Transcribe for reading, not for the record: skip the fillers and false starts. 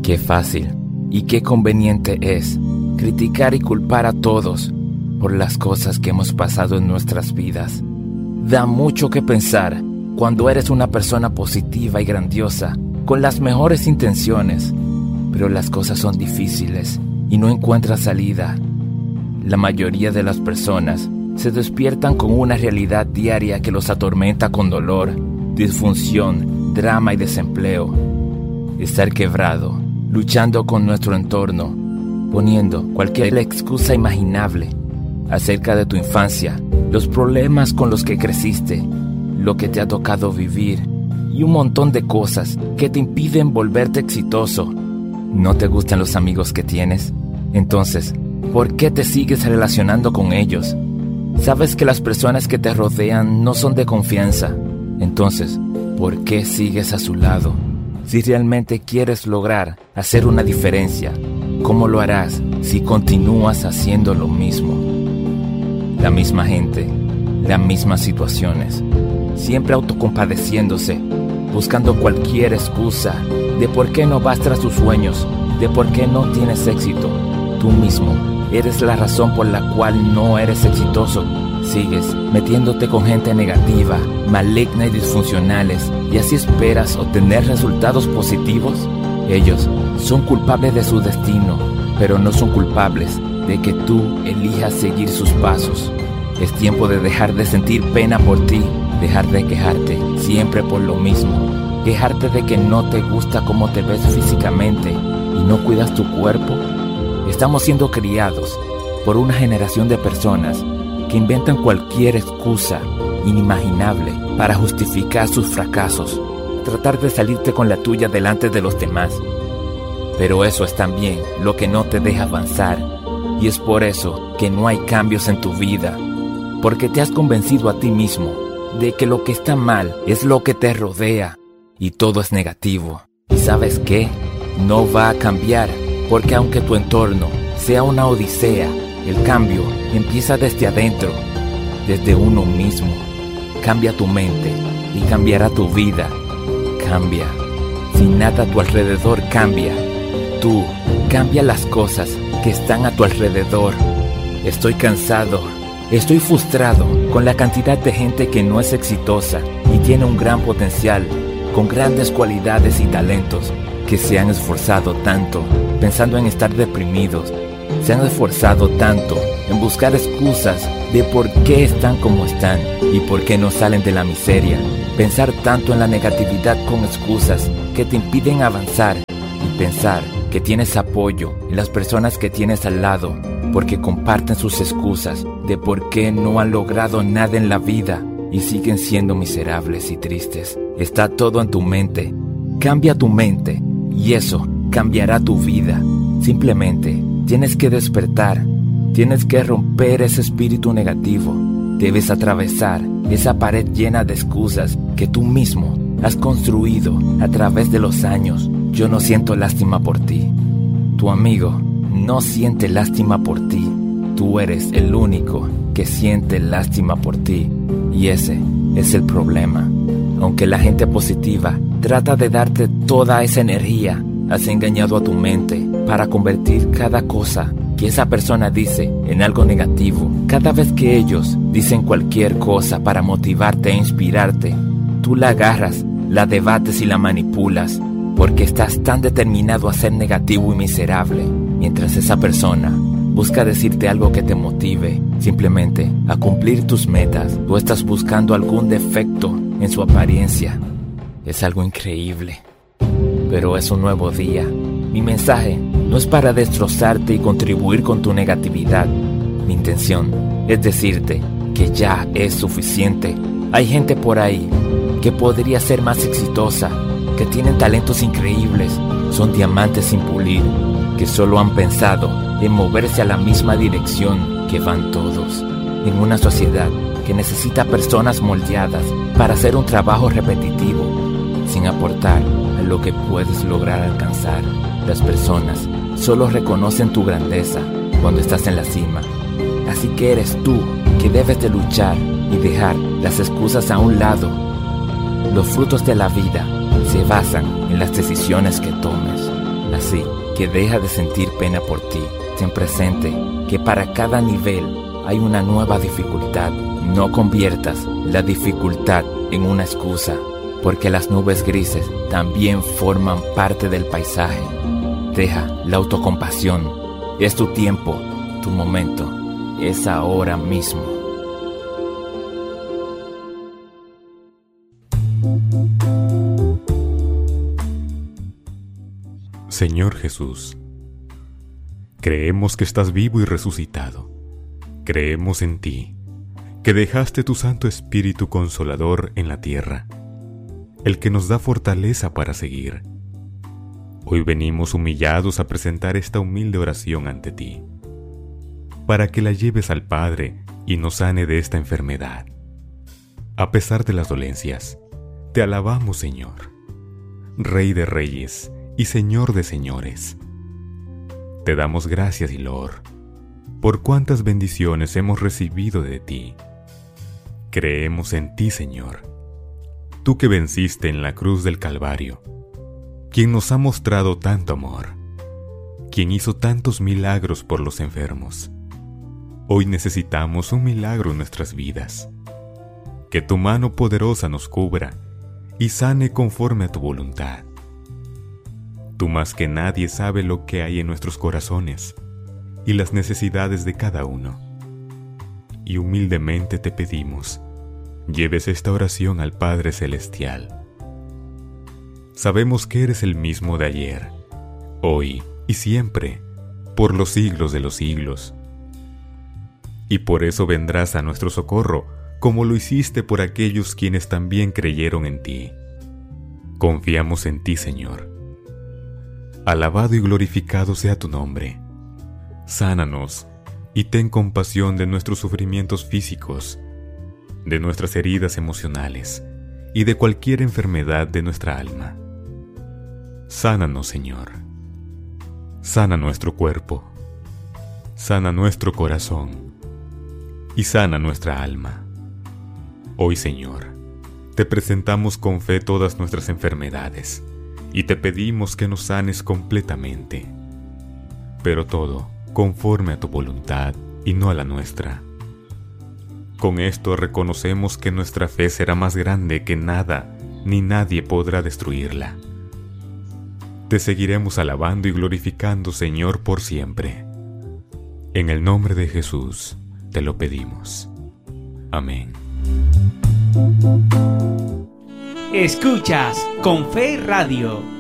Qué fácil y qué conveniente es criticar y culpar a todos por las cosas que hemos pasado en nuestras vidas. Da mucho que pensar cuando eres una persona positiva y grandiosa, con las mejores intenciones, pero las cosas son difíciles y no encuentras salida. La mayoría de las personas se despiertan con una realidad diaria que los atormenta con dolor, disfunción, drama y desempleo. Estar quebrado, luchando con nuestro entorno, poniendo cualquier excusa imaginable acerca de tu infancia, los problemas con los que creciste, lo que te ha tocado vivir y un montón de cosas que te impiden volverte exitoso. ¿No te gustan los amigos que tienes? Entonces, ¿por qué te sigues relacionando con ellos? Sabes que las personas que te rodean no son de confianza. Entonces, ¿por qué sigues a su lado? Si realmente quieres lograr hacer una diferencia, ¿cómo lo harás si continúas haciendo lo mismo? La misma gente, las mismas situaciones, siempre autocompadeciéndose, buscando cualquier excusa de por qué no vas tras tus sueños, de por qué no tienes éxito. Tú mismo eres la razón por la cual no eres exitoso. Sigues metiéndote con gente negativa, maligna y disfuncionales, y así esperas obtener resultados positivos. Ellos son culpables de su destino, pero no son culpables de que tú elijas seguir sus pasos. Es tiempo de dejar de sentir pena por ti, dejar de quejarte siempre por lo mismo, quejarte de que no te gusta cómo te ves físicamente y no cuidas tu cuerpo. Estamos siendo criados por una generación de personas que inventan cualquier excusa inimaginable para justificar sus fracasos, tratar de salirte con la tuya delante de los demás. Pero eso es también lo que no te deja avanzar, y es por eso que no hay cambios en tu vida, porque te has convencido a ti mismo de que lo que está mal es lo que te rodea y todo es negativo. ¿Y sabes qué? No va a cambiar, porque aunque tu entorno sea una odisea, el cambio empieza desde adentro, desde uno mismo. Cambia tu mente y cambiará tu vida. Cambia. Si nada a tu alrededor cambia, tú cambia las cosas que están a tu alrededor. Estoy cansado, estoy frustrado con la cantidad de gente que no es exitosa y tiene un gran potencial, con grandes cualidades y talentos, que se han esforzado tanto pensando en estar deprimidos. Se han esforzado tanto en buscar excusas de por qué están como están y por qué no salen de la miseria. Pensar tanto en la negatividad con excusas que te impiden avanzar y pensar que tienes apoyo en las personas que tienes al lado porque comparten sus excusas de por qué no han logrado nada en la vida y siguen siendo miserables y tristes. Está todo en tu mente. Cambia tu mente y eso cambiará tu vida. Simplemente tienes que despertar, tienes que romper ese espíritu negativo. Debes atravesar esa pared llena de excusas que tú mismo has construido a través de los años. Yo no siento lástima por ti. Tu amigo no siente lástima por ti. Tú eres el único que siente lástima por ti. Y ese es el problema. Aunque la gente positiva trata de darte toda esa energía, has engañado a tu mente para convertir cada cosa que esa persona dice en algo negativo. Cada vez que ellos dicen cualquier cosa para motivarte e inspirarte, tú la agarras, la debates y la manipulas, porque estás tan determinado a ser negativo y miserable, mientras esa persona busca decirte algo que te motive, simplemente a cumplir tus metas. Tú estás buscando algún defecto en su apariencia. Es algo increíble. Pero es un nuevo día. Mi mensaje no es para destrozarte y contribuir con tu negatividad. Mi intención es decirte que ya es suficiente. Hay gente por ahí que podría ser más exitosa, que tienen talentos increíbles, son diamantes sin pulir, que solo han pensado en moverse a la misma dirección que van todos. En una sociedad que necesita personas moldeadas para hacer un trabajo repetitivo, sin aportar a lo que puedes lograr alcanzar. Las personas solo reconocen tu grandeza cuando estás en la cima. Así que eres tú que debes de luchar y dejar las excusas a un lado. Los frutos de la vida se basan en las decisiones que tomes. Así que deja de sentir pena por ti. Ten presente que para cada nivel hay una nueva dificultad. No conviertas la dificultad en una excusa, porque las nubes grises también forman parte del paisaje. Deja la autocompasión. Es tu tiempo, tu momento. Es ahora mismo. Señor Jesús, creemos que estás vivo y resucitado. Creemos en ti, que dejaste tu Santo Espíritu Consolador en la tierra, el que nos da fortaleza para seguir. Hoy venimos humillados a presentar esta humilde oración ante ti, para que la lleves al Padre y nos sane de esta enfermedad. A pesar de las dolencias, te alabamos, Señor, Rey de Reyes y Señor de Señores. Te damos gracias y loor por cuántas bendiciones hemos recibido de ti. Creemos en ti, Señor, tú que venciste en la cruz del Calvario, quien nos ha mostrado tanto amor, quien hizo tantos milagros por los enfermos. Hoy necesitamos un milagro en nuestras vidas. Que tu mano poderosa nos cubra y sane conforme a tu voluntad. Tú más que nadie sabes lo que hay en nuestros corazones y las necesidades de cada uno. Y humildemente te pedimos, lleves esta oración al Padre Celestial. Sabemos que eres el mismo de ayer, hoy y siempre, por los siglos de los siglos. Y por eso vendrás a nuestro socorro, como lo hiciste por aquellos quienes también creyeron en ti. Confiamos en ti, Señor. Alabado y glorificado sea tu nombre. Sánanos y ten compasión de nuestros sufrimientos físicos, de nuestras heridas emocionales y de cualquier enfermedad de nuestra alma. Sánanos, Señor. Sana nuestro cuerpo, sana nuestro corazón y sana nuestra alma. Hoy, Señor, te presentamos con fe todas nuestras enfermedades y te pedimos que nos sanes completamente, pero todo conforme a tu voluntad y no a la nuestra. Con esto reconocemos que nuestra fe será más grande que nada ni nadie podrá destruirla. Te seguiremos alabando y glorificando, Señor, por siempre. En el nombre de Jesús te lo pedimos. Amén. Escuchas Con Fe Radio.